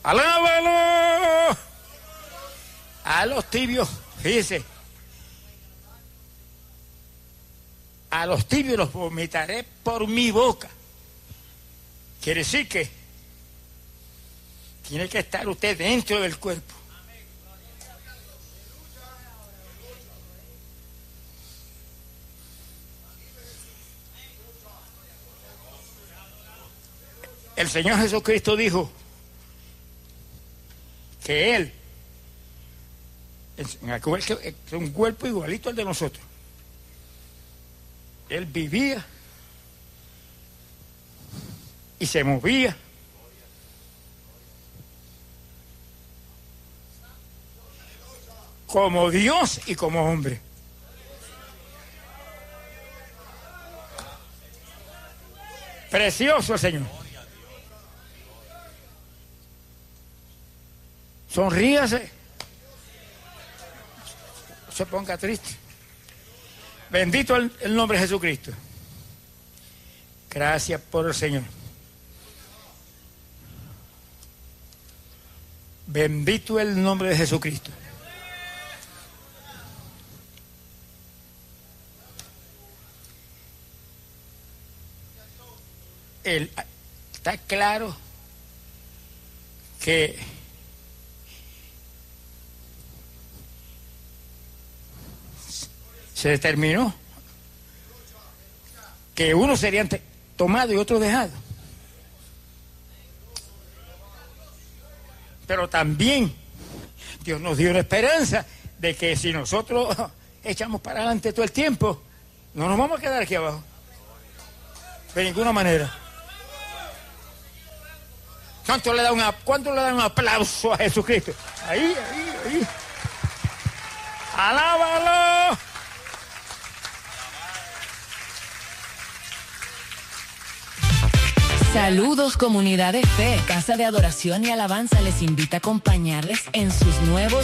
¡Alábalo! A los tibios, fíjese. A los tibios los vomitaré por mi boca. Quiere decir que tiene que estar usted dentro del cuerpo. El Señor Jesucristo dijo que Él es un cuerpo igualito al de nosotros. Él vivía y se movía como Dios y como hombre. Precioso el Señor. Sonríase. No se ponga triste. Bendito el nombre de Jesucristo. Gracias por el Señor. Bendito el nombre de Jesucristo. Está claro que se determinó que unos serían tomados y otros dejados. Pero también Dios nos dio una esperanza de que si nosotros echamos para adelante todo el tiempo, no nos vamos a quedar aquí abajo. De ninguna manera. ¿Cuánto le da un aplauso a Jesucristo? Ahí. ¡Alábalo! Saludos, comunidad de fe. Casa de Adoración y Alabanza les invita a acompañarles en sus nuevos